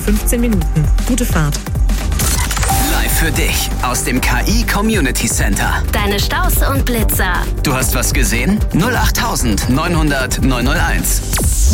15 Minuten. Gute Fahrt. Live für dich aus dem KI Community Center. Deine Staus und Blitzer. Du hast was gesehen? 08900 901.